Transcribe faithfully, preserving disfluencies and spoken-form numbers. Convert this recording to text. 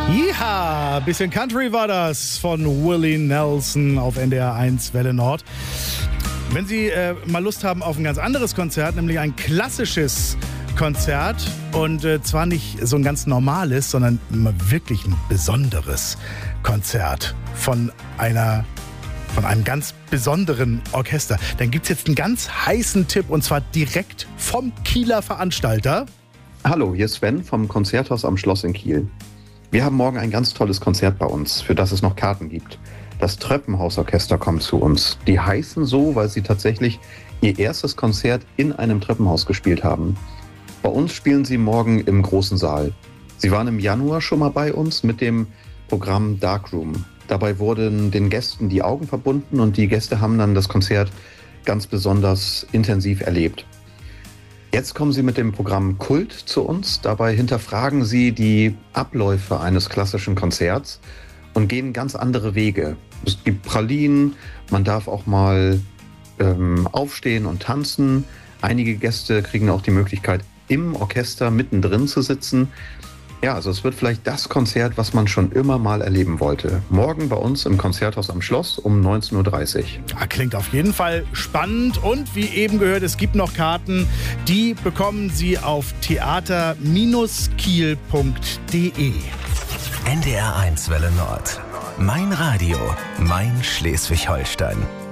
Ja, bisschen Country war das von Willie Nelson auf N D R eins Welle Nord. Wenn Sie äh, mal Lust haben auf ein ganz anderes Konzert, nämlich ein klassisches Konzert und äh, zwar nicht so ein ganz normales, sondern wirklich ein besonderes Konzert von einer von einem ganz besonderen Orchester, dann gibt es jetzt einen ganz heißen Tipp und zwar direkt vom Kieler Veranstalter. Hallo, hier ist Sven vom Konzerthaus am Schloss in Kiel. Wir haben morgen ein ganz tolles Konzert bei uns, für das es noch Karten gibt. Das Treppenhausorchester kommt zu uns. Die heißen so, weil sie tatsächlich ihr erstes Konzert in einem Treppenhaus gespielt haben. Bei uns spielen sie morgen im großen Saal. Sie waren im Januar schon mal bei uns mit dem Programm Darkroom. Dabei wurden den Gästen die Augen verbunden und die Gäste haben dann das Konzert ganz besonders intensiv erlebt. Jetzt kommen sie mit dem Programm Kult zu uns. Dabei hinterfragen sie die Abläufe eines klassischen Konzerts und gehen ganz andere Wege. Es gibt Pralinen, man darf auch mal ähm, aufstehen und tanzen. Einige Gäste kriegen auch die Möglichkeit, im Orchester mittendrin zu sitzen. Ja, also es wird vielleicht das Konzert, was man schon immer mal erleben wollte. Morgen bei uns im Konzerthaus am Schloss um neunzehn Uhr dreißig. Ja, klingt auf jeden Fall spannend und wie eben gehört, es gibt noch Karten. Die bekommen Sie auf theater Bindestrich kiel punkt de. N D R eins Welle Nord. Mein Radio, mein Schleswig-Holstein.